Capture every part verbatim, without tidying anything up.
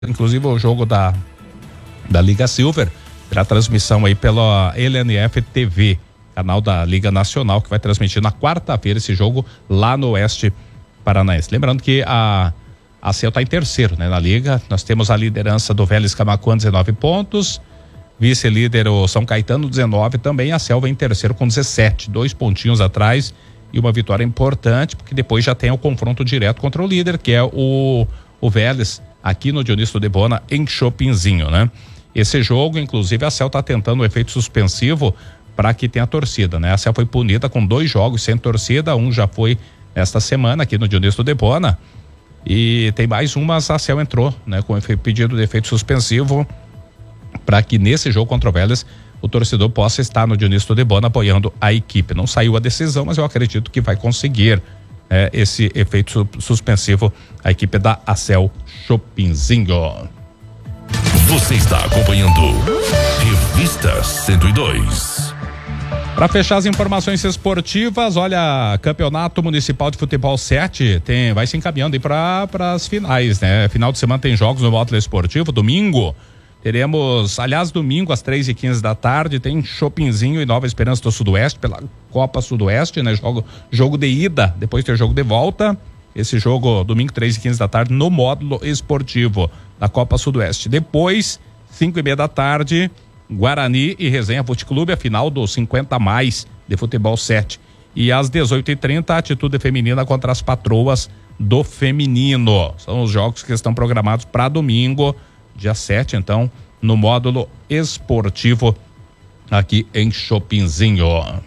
inclusive o jogo da, da Liga Silver, terá transmissão aí pela L N F T V, canal da Liga Nacional, que vai transmitir na quarta-feira esse jogo lá no Oeste Paranaense. Lembrando que a a C E L está em terceiro, né, na Liga. Nós temos a liderança do Vélez Camaquã, dezenove pontos, vice-líder o São Caetano, dezenove também, a C E L vem em terceiro com dezessete, dois pontinhos atrás e uma vitória importante, porque depois já tem o confronto direto contra o líder, que é o, o Vélez, aqui no Dionísio de Bona, em Chopinzinho, né? Esse jogo, inclusive, a C E L está tentando um efeito suspensivo para que tenha torcida, né? A C E L foi punida com dois jogos sem torcida, um já foi esta semana aqui no Dionísio de Bona, e tem mais um, mas a C E L entrou, né, com pedido de efeito suspensivo para que nesse jogo contra o Vélez o torcedor possa estar no Dionísio de Bona apoiando a equipe. Não saiu a decisão, mas eu acredito que vai conseguir é, esse efeito suspensivo a equipe da A C E L Chopinzinho. Você está acompanhando Revista cento e dois. Para fechar as informações esportivas, olha, Campeonato Municipal de Futebol sete tem, vai se encaminhando aí para as finais, né? Final de semana tem jogos no módulo esportivo, domingo teremos, aliás, domingo às três e quinze da tarde, tem Chopinzinho e Nova Esperança do Sudoeste pela Copa Sudoeste, né? Jogo, jogo de ida, depois tem jogo de volta, esse jogo domingo três e quinze da tarde no módulo esportivo da Copa Sudoeste. Depois, cinco e meia da tarde, Guarani e Resenha Fute Clube, a final do cinquenta mais de Futebol sete. E às dezoito e trinta, a Atitude Feminina contra as Patroas do Feminino. São os jogos que estão programados para domingo, dia sete, então, no módulo esportivo aqui em Chopinzinho.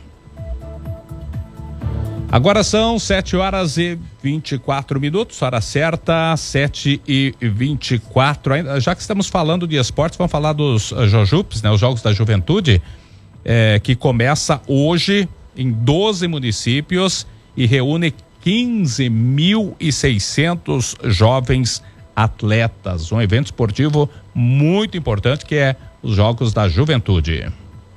Agora são sete horas e vinte e quatro minutos, hora certa, sete e vinte e quatro. Já que estamos falando de esportes, vamos falar dos uh, Jojupes, né? Os Jogos da Juventude, eh, que começa hoje em doze municípios e reúne quinze mil e seiscentos jovens atletas. Um evento esportivo muito importante que é os Jogos da Juventude.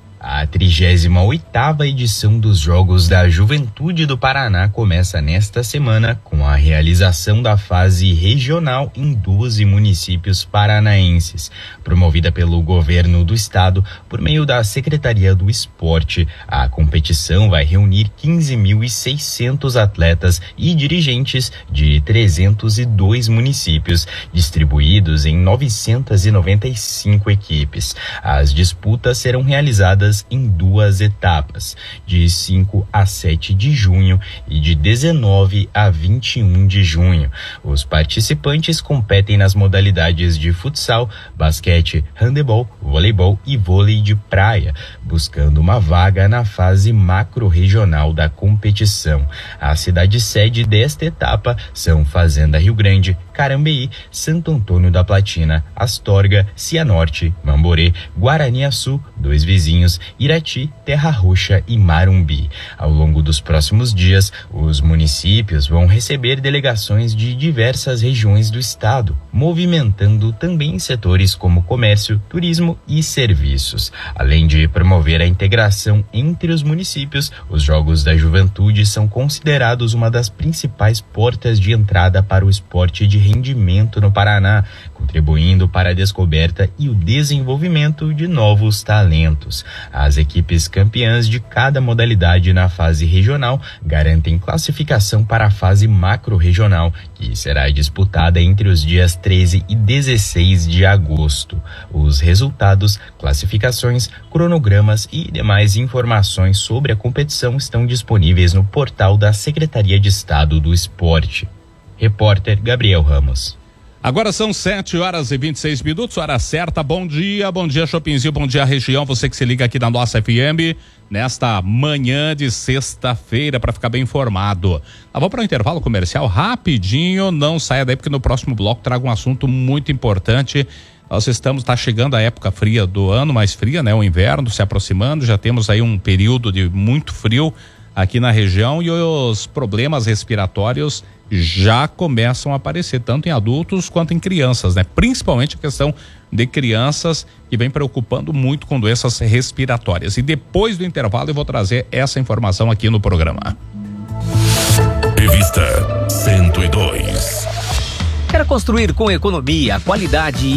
A trigésima oitava edição dos Jogos da Juventude do Paraná começa nesta semana com a realização da fase regional em doze municípios paranaenses. Promovida pelo governo do estado por meio da Secretaria do Esporte, a competição vai reunir quinze mil e seiscentos atletas e dirigentes de trezentos e dois municípios, distribuídos em novecentas e noventa e cinco equipes. As disputas serão realizadas em duas etapas, de cinco a sete de junho e de dezenove a vinte e um de junho. Os participantes competem nas modalidades de futsal, basquete, handebol, voleibol e vôlei de praia, buscando uma vaga na fase macro-regional da competição. A cidade sede desta etapa são Fazenda Rio Grande, Carambeí, Santo Antônio da Platina, Astorga, Cianorte, Mamborê, Guaraniaçu, dois vizinhos, Irati, Terra Roxa e Marumbi. Ao longo dos próximos dias, os municípios vão receber delegações de diversas regiões do estado, movimentando também setores como comércio, turismo e serviços. Além de promover a integração entre os municípios, os Jogos da Juventude são considerados uma das principais portas de entrada para o esporte de rendimento no Paraná, contribuindo para a descoberta e o desenvolvimento de novos talentos. As equipes campeãs de cada modalidade na fase regional garantem classificação para a fase macro-regional, que será disputada entre os dias treze e dezesseis de agosto. Os resultados, classificações, cronogramas e demais informações sobre a competição estão disponíveis no portal da Secretaria de Estado do Esporte. Repórter Gabriel Ramos. Agora são sete horas e vinte e seis minutos, hora certa. Bom dia, bom dia Chopinzinho, bom dia região, você que se liga aqui na nossa F M nesta manhã de sexta-feira para ficar bem informado. Ah, vamos para o intervalo comercial rapidinho, não saia daí porque no próximo bloco trago um assunto muito importante. Nós estamos, tá chegando a época fria do ano, mais fria, né? O inverno se aproximando, já temos aí um período de muito frio aqui na região e os problemas respiratórios já começam a aparecer, tanto em adultos quanto em crianças, né? Principalmente a questão de crianças que vem preocupando muito com doenças respiratórias. E depois do intervalo eu vou trazer essa informação aqui no programa. Revista cento e dois. Quer construir com economia, qualidade